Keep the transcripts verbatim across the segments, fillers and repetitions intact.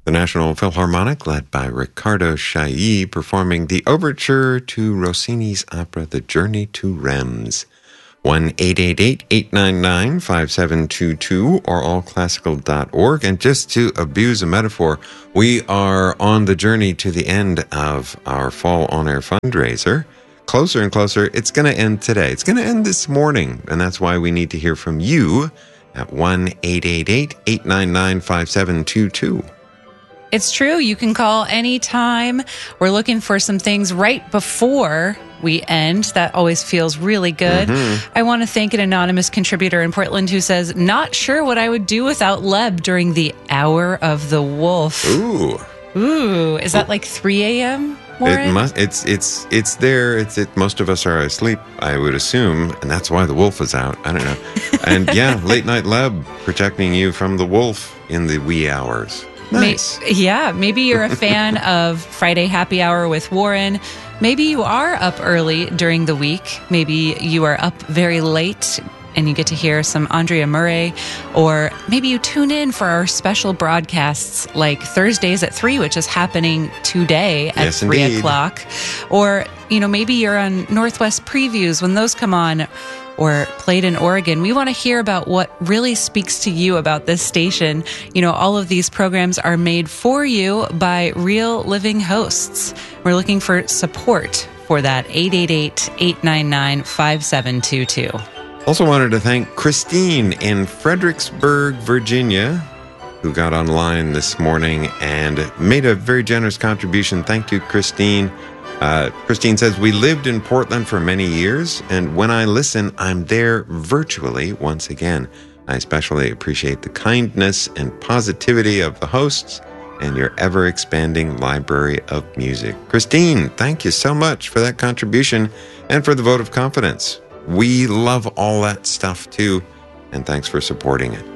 The National Philharmonic, led by Riccardo Chailly, performing the overture to Rossini's opera The Journey to Reims. one eight eight eight, eight nine nine, five seven two two or all classical dot org. And just to abuse a metaphor, we are on the journey to the end of our Fall On Air fundraiser. Closer and closer. It's going to end today. It's going to end this morning. And that's why we need to hear from you at one eight eight eight, eight nine nine, five seven two two. It's true. You can call anytime. We're looking for some things right before we end. That always feels really good. Mm-hmm. I want to thank an anonymous contributor in Portland who says, not sure what I would do without Leb during the hour of the wolf. Ooh. Ooh. Is that like three a.m.? Warren? It must. It's it's it's there. It's it. Most of us are asleep, I would assume, and that's why the wolf is out. I don't know. And yeah, late night Leb protecting you from the wolf in the wee hours. Nice. May- yeah, maybe you're a fan of Friday Happy Hour with Warren. Maybe you are up early during the week. Maybe you are up very late and you get to hear some Andrea Murray. Or maybe you tune in for our special broadcasts like Thursdays at three, which is happening today at yes, three indeed. o'clock. Or, you know, maybe you're on Northwest Previews when those come on, or played in Oregon. We want to hear about what really speaks to you about this station. You know, all of these programs are made for you by real living hosts. We're looking for support for that. eight eight eight, eight nine nine, five seven two two. Also wanted to thank Christine in Fredericksburg, Virginia, who got online this morning and made a very generous contribution. Thank you, Christine. Uh, Christine says, we lived in Portland for many years, and when I listen, I'm there virtually once again. I especially appreciate the kindness and positivity of the hosts and your ever-expanding library of music. Christine, thank you so much for that contribution and for the vote of confidence. We love all that stuff, too, and thanks for supporting it.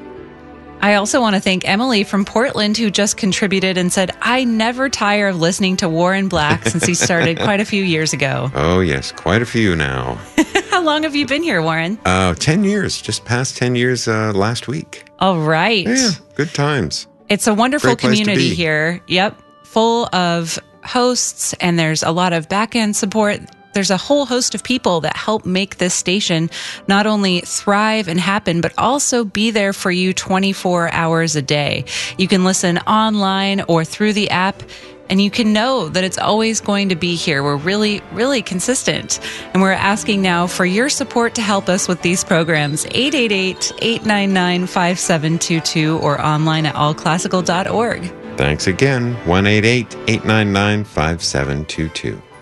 I also want to thank Emily from Portland, who just contributed and said, I never tire of listening to Warren Black since he started quite a few years ago. Oh, yes, quite a few now. How long have you been here, Warren? Uh, ten years, just past ten years uh, last week. All right. Yeah, good times. It's a wonderful Great place to community be. here. Yep. Full of hosts, and there's a lot of back-end support. There's a whole host of people that help make this station not only thrive and happen, but also be there for you twenty-four hours a day. You can listen online or through the app, and you can know that it's always going to be here. We're really, really consistent. And we're asking now for your support to help us with these programs. eight eight eight, eight nine nine, five seven two two or online at all classical dot org. Thanks again. one eight eight, eight nine nine, five seven two two.